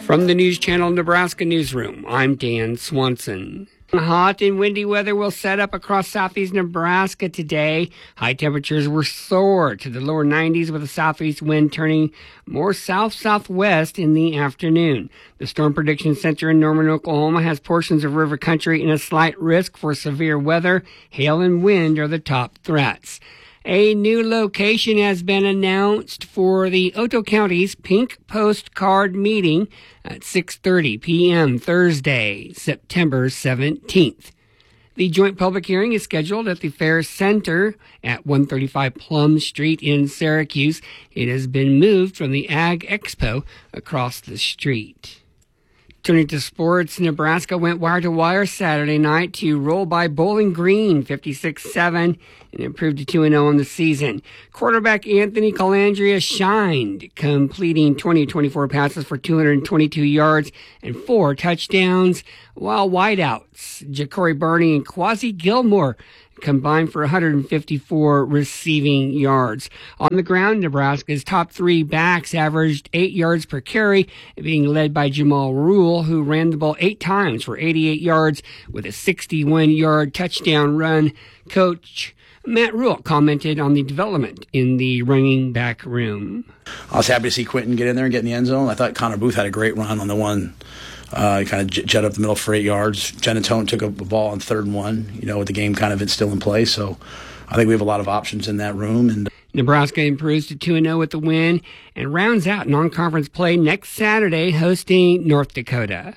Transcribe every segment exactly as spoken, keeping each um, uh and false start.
From the News Channel Nebraska Newsroom, I'm Dan Swanson. Hot and windy weather will set up across southeast Nebraska today. High temperatures were soared to the lower nineties with a southeast wind turning more south-southwest in the afternoon. The Storm Prediction Center in Norman, Oklahoma has portions of river country and a slight risk for severe weather. Hail and wind are the top threats. A new location has been announced for the Otto County's Pink Postcard meeting at six thirty p.m. Thursday, September seventeenth. The joint public hearing is scheduled at the Fair Center at one thirty-five Plum Street in Syracuse. It has been moved from the Ag Expo across the street. Turning to sports, Nebraska went wire-to-wire Saturday night to roll by Bowling Green fifty-six seven and improved to two and oh on the season. Quarterback Anthony Calandria shined, completing twenty of twenty-four passes for two hundred twenty-two yards and four touchdowns, while wideouts Ja'Cory Barney and Quasi Gilmore combined for one hundred fifty-four receiving yards. On the ground, Nebraska's top three backs averaged eight yards per carry, being led by Jamal Rule, who ran the ball eight times for eighty-eight yards with a sixty-one-yard touchdown run. Coach Matt Rule commented on the development in the running back room. I was happy to see Quentin get in there and get in the end zone. I thought Connor Booth had a great run on the one. Uh, he kind of j- jet up the middle for eight yards. Genatone took a ball on third and one, you know, with the game kind of still in play. So I think we have a lot of options in that room. And Nebraska improves to two and oh with the win and rounds out non-conference play next Saturday, hosting North Dakota.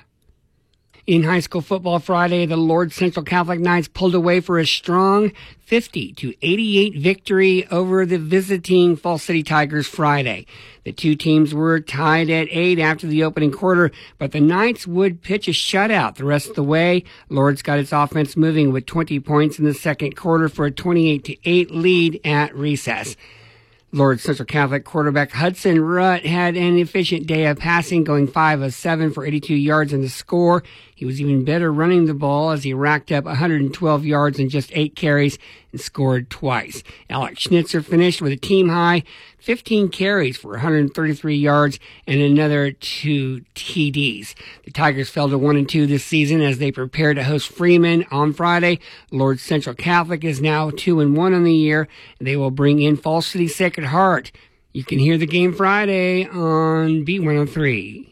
In high school football Friday, the Lord Central Catholic Knights pulled away for a strong fifty to eighty-eight victory over the visiting Falls City Tigers Friday. The two teams were tied at eight after the opening quarter, but the Knights would pitch a shutout the rest of the way. Lord's got its offense moving with twenty points in the second quarter for a twenty-eight to eight lead at recess. Lord Central Catholic quarterback Hudson Rutt had an efficient day of passing, going five of seven for eighty-two yards in the score. He was even better running the ball as he racked up one hundred twelve yards in just eight carries and scored twice. Alex Schnitzer finished with a team-high fifteen carries for one hundred thirty-three yards and another two T Ds. The Tigers fell to one and two this season as they prepare to host Freeman on Friday. Lord Central Catholic is now two and one on the year. They will bring in Falls City Sacred Heart. You can hear the game Friday on B one oh three.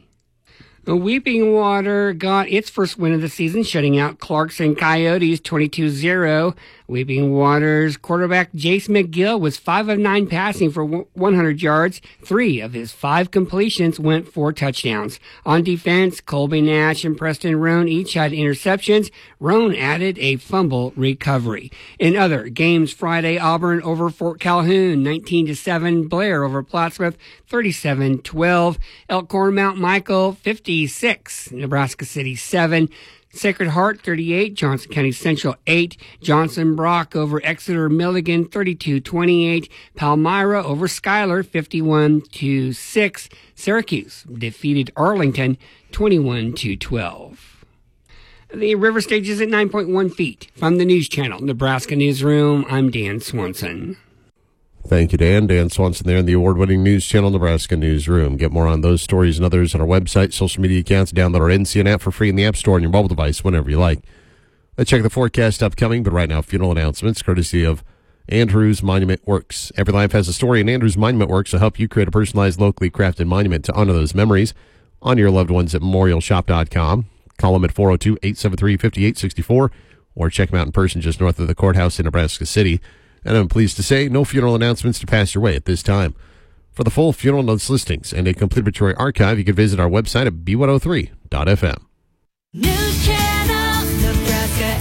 Weeping Water got its first win of the season, shutting out Clarkson Coyotes twenty-two zero. Weeping Water's quarterback Jace McGill was five of nine passing for one hundred yards. Three of his five completions went for touchdowns. On defense, Colby Nash and Preston Roan each had interceptions. Roan added a fumble recovery. In other games Friday, Auburn over Fort Calhoun nineteen to seven. Blair over Plattsmouth thirty-seven twelve. Elkhorn Mount Michael fifty-six. Nebraska City seven. Sacred Heart thirty-eight, Johnson County Central eight, Johnson Brock over Exeter Milligan thirty-two twenty-eight, Palmyra over Schuyler fifty-one to six, Syracuse defeated Arlington twenty-one to twelve. The river stage is at nine point one feet. From the News Channel, Nebraska Newsroom, I'm Dan Swanson. Thank you, Dan. Dan Swanson there in the award-winning News Channel Nebraska Newsroom. Get more on those stories and others on our website, social media accounts. Download our N C N app for free in the App Store on your mobile device whenever you like. Let's check the forecast upcoming, but right now, funeral announcements courtesy of Andrews Monument Works. Every life has a story, and Andrews Monument Works will help you create a personalized, locally crafted monument to honor those memories. Honor your loved ones at memorial shop dot com. Call them at four oh two, eight seven three, five eight six four or check them out in person just north of the courthouse in Nebraska City. And I'm pleased to say, no funeral announcements to pass your way at this time. For the full funeral notes listings and a complete obituary archive, you can visit our website at b one oh three dot f m. News Channel, Nebraska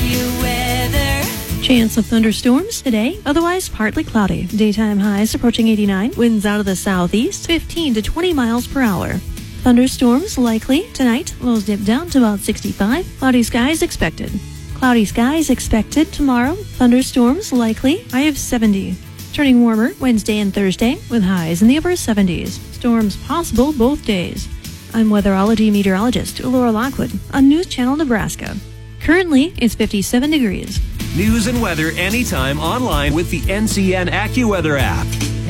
AccuWeather. Chance of thunderstorms today, otherwise partly cloudy. Daytime highs approaching eighty-nine, winds out of the southeast, fifteen to twenty miles per hour. Thunderstorms likely tonight, lows dip down to about sixty-five, cloudy skies expected. Cloudy skies expected tomorrow. Thunderstorms likely. High of seventy. Turning warmer Wednesday and Thursday with highs in the upper seventies. Storms possible both days. I'm weatherology meteorologist Laura Lockwood on News Channel Nebraska. Currently, it's fifty-seven degrees. News and weather anytime online with the N C N AccuWeather app.